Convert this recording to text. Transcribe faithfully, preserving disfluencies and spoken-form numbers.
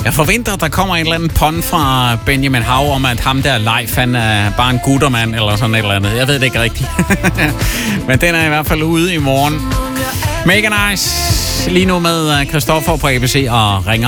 Jeg forventer, at der kommer en eller anden pond fra Benjamin Hav om, at ham der Leif, han er bare en guttermand eller sådan et eller andet. Jeg ved det ikke rigtigt. Men den er i hvert fald ude i morgen. Mega nice. Lige nu med Christoffer på A B C og ringer